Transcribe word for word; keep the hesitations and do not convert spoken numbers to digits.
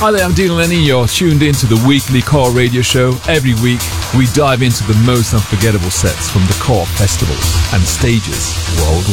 Hi there, I'm Dean Lenny. You're tuned into the weekly Core Radio Show. Every week, we dive into the most unforgettable sets from the Core festivals and stages worldwide.